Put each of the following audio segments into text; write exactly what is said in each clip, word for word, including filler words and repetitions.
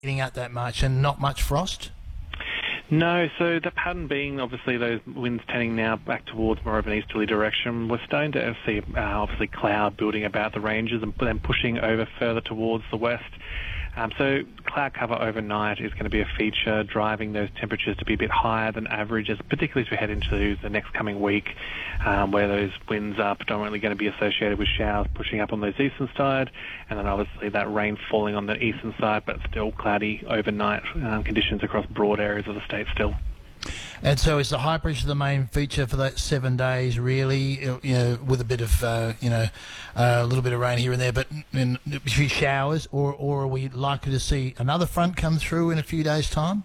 getting out that much and not much frost? No, so the pattern being obviously those winds tending now back towards more of an easterly direction. We're starting to see uh, obviously cloud building about the ranges and then pushing over further towards the west. Um, so cloud cover overnight is going to be a feature, driving those temperatures to be a bit higher than average, as particularly as we head into the next coming week, um, where those winds are predominantly going to be associated with showers pushing up on those eastern side, and then obviously that rain falling on the eastern side, but still cloudy overnight um, conditions across broad areas of the state still. And so is the high pressure the main feature for that seven days, really, you know, with a bit of, uh, you know, uh, a little bit of rain here and there, but in a few showers, or, or are we likely to see another front come through in a few days' time?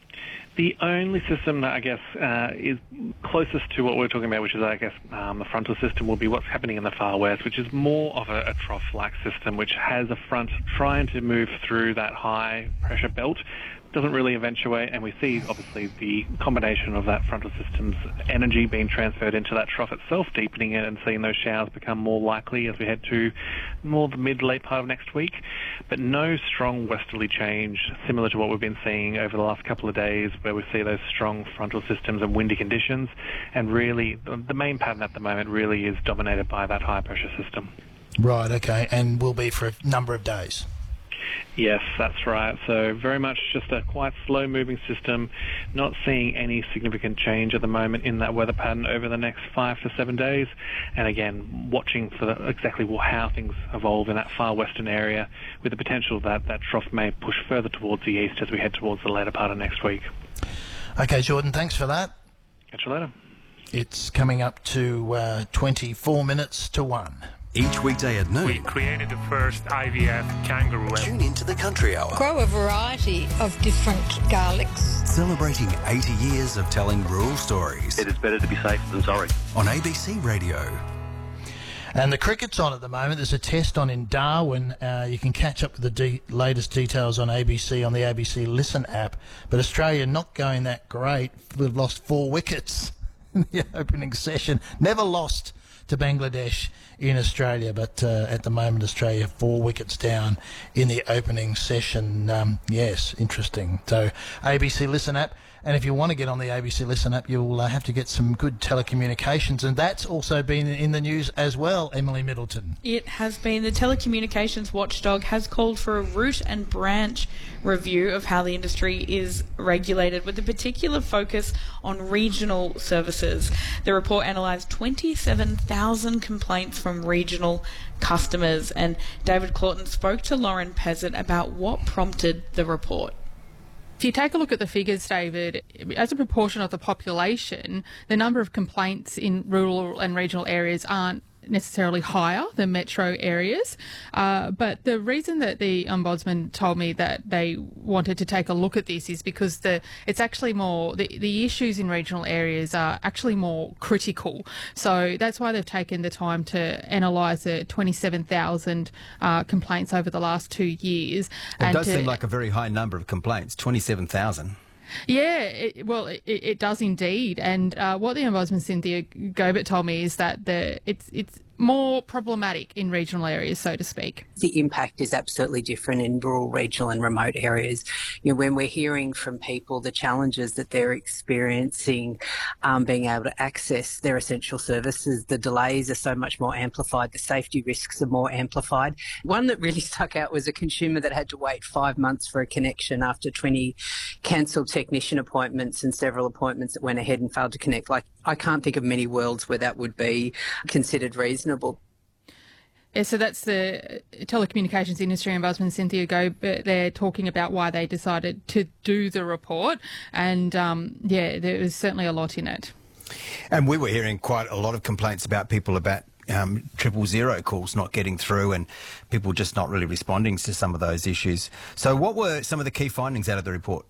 The only system that I guess uh, is closest to what we're talking about, which is I guess um, the frontal system, will be what's happening in the far west, which is more of a, a trough-like system, which has a front trying to move through that high pressure belt. Doesn't really eventuate, and we see obviously the combination of that frontal system's energy being transferred into that trough itself, deepening it and seeing those showers become more likely as we head to more the mid-late part of next week. But no strong westerly change, similar to what we've been seeing over the last couple of days, where we see those strong frontal systems and windy conditions. And really, the main pattern at the moment really is dominated by that high pressure system. Right, okay, and will be for a number of days. Yes, that's right. So very much just a quite slow-moving system, not seeing any significant change at the moment in that weather pattern over the next five to seven days. And again, watching for the, exactly how things evolve in that far western area, with the potential that that trough may push further towards the east as we head towards the later part of next week. Okay, Jordan, thanks for that. Catch you later. It's coming up to uh, twenty-four minutes to one. Each weekday at noon, we created the first I V F kangaroo. Tune into the Country Hour. Grow a variety of different garlics. Celebrating eighty years of telling rural stories. It is better to be safe than sorry. On A B C Radio. And the cricket's on at the moment. There's a test on in Darwin. Uh, you can catch up with the de- latest details on A B C on the A B C Listen app. But Australia not going that great. We've lost four wickets in the opening session. Never lost to Bangladesh in Australia, but uh, at the moment Australia four wickets down in the opening session. Um, yes, interesting. So A B C Listen app, and if you want to get on the A B C Listen app, you'll uh, have to get some good telecommunications, and that's also been in the news as well, Emily Middleton. It has been. The telecommunications watchdog has called for a root and branch review of how the industry is regulated, with a particular focus on regional services. The report analysed twenty-seven thousand complaints from regional customers, and David Claughton spoke to Lauren Peasant about what prompted the report. If you take a look at the figures, David, as a proportion of the population, the number of complaints in rural and regional areas aren't necessarily higher than metro areas. Uh, but the reason that the Ombudsman told me that they wanted to take a look at this is because the it's actually more, the, the issues in regional areas are actually more critical. So that's why they've taken the time to analyse the twenty-seven thousand uh, complaints over the last two years. It and does to, seem like a very high number of complaints, twenty-seven thousand. Yeah, it, well, it, it does indeed. And uh, what the Ombudsman Cynthia Gobert told me is that the it's it's more problematic in regional areas, so to speak. The impact is absolutely different in rural, regional and remote areas. You know, when we're hearing from people the challenges that they're experiencing um, being able to access their essential services, the delays are so much more amplified, the safety risks are more amplified. One that really stuck out was a consumer that had to wait five months for a connection after twenty cancelled technician appointments and several appointments that went ahead and failed to connect. Like, I can't think of many worlds where that would be considered reasonable. Yeah, so that's the telecommunications industry ombudsman Cynthia Gobert. They're talking about why they decided to do the report, and um, yeah, there was certainly a lot in it. And we were hearing quite a lot of complaints about people about um, triple zero calls not getting through and people just not really responding to some of those issues. So what were some of the key findings out of the report?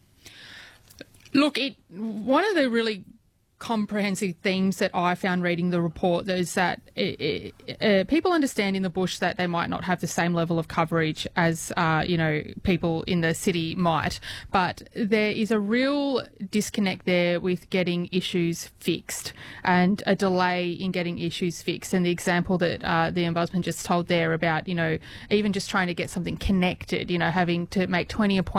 Look, it one of the really comprehensive themes that I found reading the report is that it, it, uh, people understand in the bush that they might not have the same level of coverage as, uh, you know, people in the city might, but there is a real disconnect there with getting issues fixed and a delay in getting issues fixed. And the example that uh, the Ombudsman just told there about, you know, even just trying to get something connected, you know, having to make twenty appointments